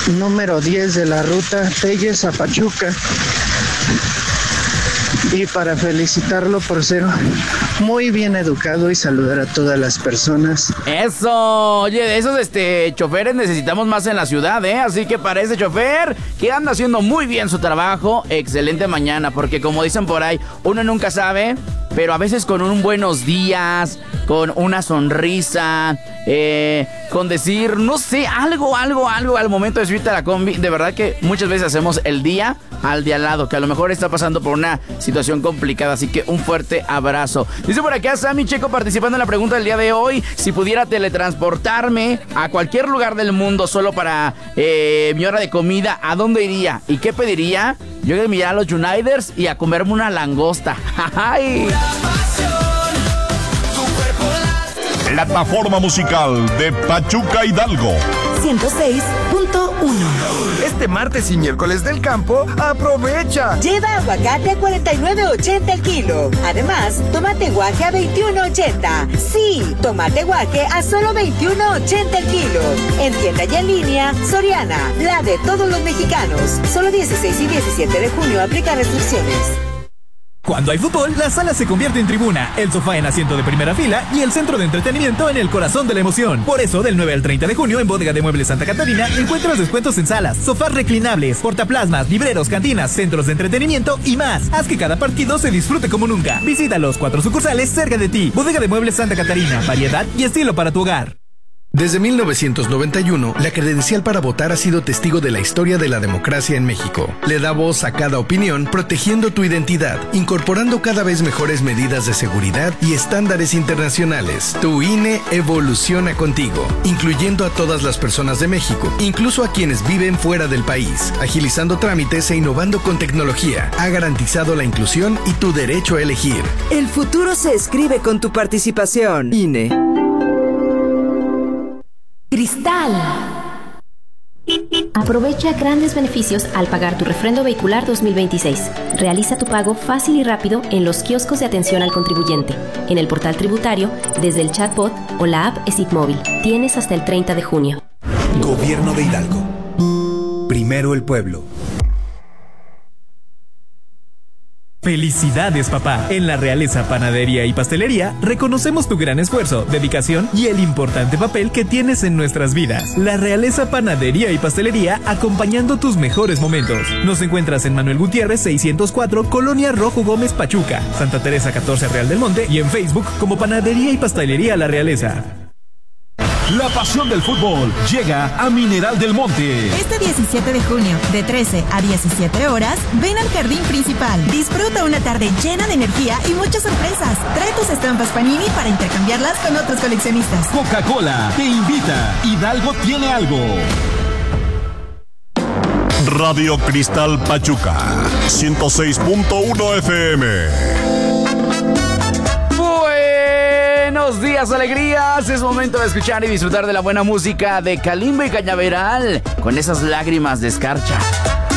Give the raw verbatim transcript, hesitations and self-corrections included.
número diez de la ruta Telles a Pachuca. Y para felicitarlo por ser muy bien educado y saludar a todas las personas. Eso, oye, de esos este, choferes necesitamos más en la ciudad, ¿eh? Así que para ese chofer que anda haciendo muy bien su trabajo, excelente mañana, porque como dicen por ahí, uno nunca sabe, pero a veces con un buenos días, con una sonrisa, eh, con decir, no sé, algo, algo, algo al momento de subirte a la combi, de verdad que muchas veces hacemos el día al de al lado, que a lo mejor está pasando por una situación complicada, así que un fuerte abrazo. Dice por acá Sammy Checo participando en la pregunta del día de hoy: si pudiera teletransportarme a cualquier lugar del mundo solo para eh, mi hora de comida, ¿a dónde iría? ¿Y qué pediría? Yo iría a los Uniteds y a comerme una langosta. ¡Ay! Plataforma musical de Pachuca Hidalgo ciento seis punto uno. Este martes y miércoles del campo, aprovecha. Lleva aguacate a cuarenta y nueve ochenta el kilo. Además, tomate guaje a veintiuno ochenta. Sí, tomate guaje a solo veintiuno ochenta el kilo. En tienda y en línea, Soriana, la de todos los mexicanos. Solo dieciséis y diecisiete de junio aplica restricciones. Cuando hay fútbol, la sala se convierte en tribuna, el sofá en asiento de primera fila y el centro de entretenimiento en el corazón de la emoción. Por eso, del nueve al treinta de junio, en Bodega de Muebles Santa Catarina, encuentras descuentos en salas, sofás reclinables, portaplasmas, libreros, cantinas, centros de entretenimiento y más. Haz que cada partido se disfrute como nunca. Visita los cuatro sucursales cerca de ti. Bodega de Muebles Santa Catarina, variedad y estilo para tu hogar. Desde mil novecientos noventa y uno, la credencial para votar ha sido testigo de la historia de la democracia en México. Le da voz a cada opinión, protegiendo tu identidad, incorporando cada vez mejores medidas de seguridad y estándares internacionales. Tu I N E evoluciona contigo, incluyendo a todas las personas de México, incluso a quienes viven fuera del país, agilizando trámites e innovando con tecnología. Ha garantizado la inclusión y tu derecho a elegir. El futuro se escribe con tu participación. I N E. Cristal. Aprovecha grandes beneficios al pagar tu refrendo vehicular dos mil veintiséis. Realiza tu pago fácil y rápido en los kioscos de atención al contribuyente, en el portal tributario, desde el chatbot o la app E S I C móvil. Tienes hasta el treinta de junio. Gobierno de Hidalgo. Primero el pueblo. ¡Felicidades, papá! En la Realeza Panadería y Pastelería reconocemos tu gran esfuerzo, dedicación y el importante papel que tienes en nuestras vidas. La Realeza Panadería y Pastelería, acompañando tus mejores momentos. Nos encuentras en Manuel Gutiérrez seiscientos cuatro, Colonia Rojo Gómez, Pachuca, Santa Teresa catorce, Real del Monte, y en Facebook como Panadería y Pastelería La Realeza. La pasión del fútbol llega a Mineral del Monte. Este diecisiete de junio, de trece a diecisiete horas, ven al Jardín Principal. Disfruta una tarde llena de energía y muchas sorpresas. Trae tus estampas Panini para intercambiarlas con otros coleccionistas. Coca-Cola te invita. Hidalgo tiene algo. Radio Cristal Pachuca, ciento seis punto uno F M. Buenos días, alegrías. Es momento de escuchar y disfrutar de la buena música de Kalimba y Cañaveral con esas lágrimas de escarcha.